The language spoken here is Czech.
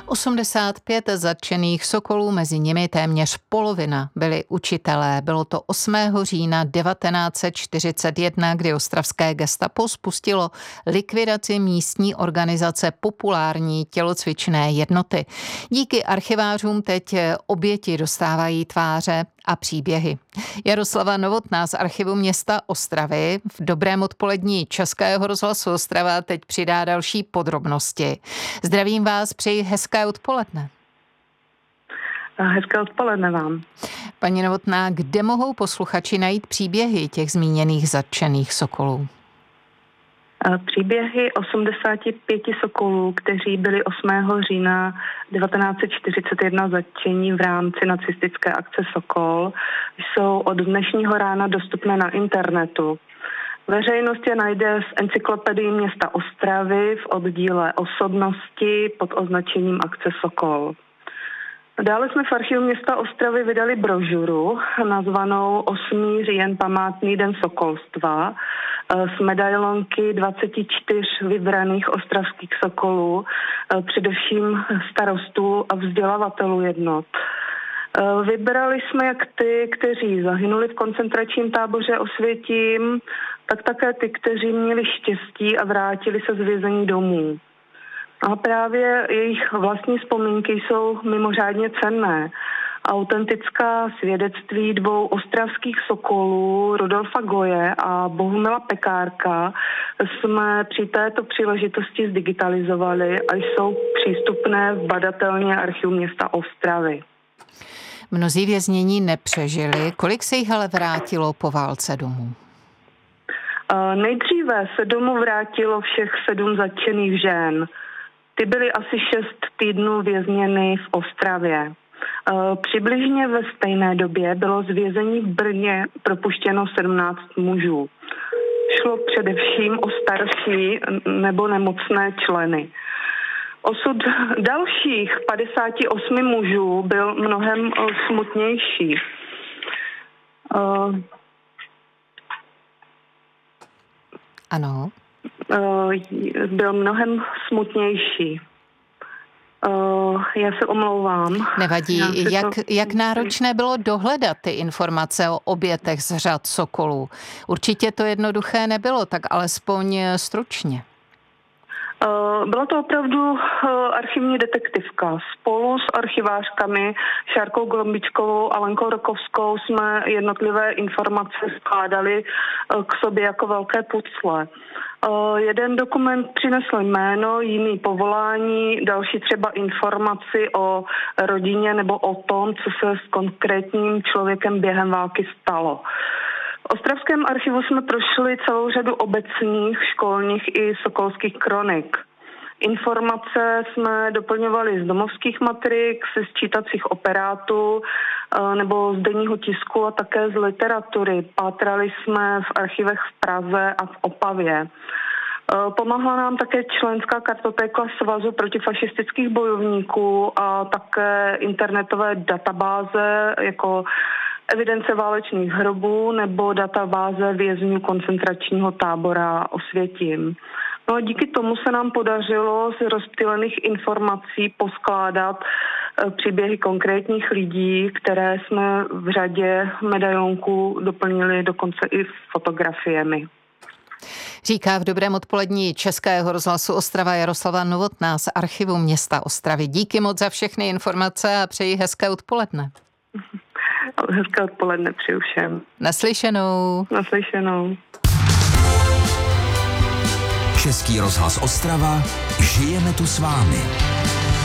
85 zatčených sokolů, mezi nimi téměř polovina byli učitelé. Bylo to 8. října 1941, kdy ostravské gestapo spustilo likvidaci místní organizace Populární tělocvičné jednoty. Díky archivářům teď oběti dostávají tváře a příběhy. Jaroslava Novotná z Archivu města Ostravy v dobrém odpolední Českého rozhlasu Ostrava teď přidá další podrobnosti. Zdravím vás, přeji hezké odpoledne. Hezké odpoledne vám. Paní Novotná, kde mohou posluchači najít příběhy těch zmíněných zatčených sokolů? Příběhy 85 sokolů, kteří byli 8. října 1941 zatčeni v rámci nacistické akce Sokol, jsou od dnešního rána dostupné na internetu. Veřejnost je najde v encyklopedii města Ostravy v oddíle Osobnosti pod označením akce Sokol. Dále jsme v Archivu města Ostravy vydali brožuru nazvanou 8. říjen památný den sokolstva s medailonky 24 vybraných ostravských sokolů, především starostů a vzdělavatelů jednot. Vybrali jsme jak ty, kteří zahynuli v koncentračním táboře Osvětim, tak také ty, kteří měli štěstí a vrátili se z vězení domů. A právě jejich vlastní vzpomínky jsou mimořádně cenné. Autentická svědectví 2 ostravských sokolů, Rudolfa Goje a Bohumila Pekárka, jsme při této příležitosti zdigitalizovali a jsou přístupné v badatelně Archivu města Ostravy. Mnozí věznění nepřežili. Kolik se jich ale vrátilo po válce domů? Nejdříve se domů vrátilo všech 7 zatčených žen. Ty byly asi 6 týdnů vězněny v Ostravě. Přibližně ve stejné době bylo z vězení v Brně propuštěno 17 mužů. Šlo především o starší nebo nemocné členy. Osud dalších 58 mužů byl mnohem smutnější. Ano. Byl mnohem smutnější. Já se omlouvám. Nevadí. Jak náročné bylo dohledat ty informace o obětech z řad sokolů? Určitě to jednoduché nebylo, tak alespoň stručně. Byla to opravdu archivní detektivka. Spolu s archivářkami Šárkou Golombičkovou a Lenkou Rokovskou jsme jednotlivé informace skládali k sobě jako velké pucle. Jeden dokument přinesl jméno, jiný povolání, další třeba informaci o rodině nebo o tom, co se s konkrétním člověkem během války stalo. V ostravském archivu jsme prošli celou řadu obecních, školních i sokolských kronik. Informace jsme doplňovali z domovských matrik, ze sčítacích operátů nebo z denního tisku a také z literatury. Pátrali jsme v archivech v Praze a v Opavě. Pomohla nám také členská kartotéka Svazu protifašistických bojovníků a také internetové databáze jako evidence válečných hrobů nebo databáze vězňů koncentračního tábora Osvětim. No a díky tomu se nám podařilo z rozptýlených informací poskládat příběhy konkrétních lidí, které jsme v řadě medailonku doplnili dokonce i fotografiemi. Říká v dobrém odpolední Českého rozhlasu Ostrava Jaroslava Novotná z Archivu města Ostravy. Díky moc za všechny informace a přeji hezké odpoledne. Hezké odpoledne přeju všem. Naslyšenou. Naslyšenou. Český rozhlas Ostrava, žijeme tu s vámi.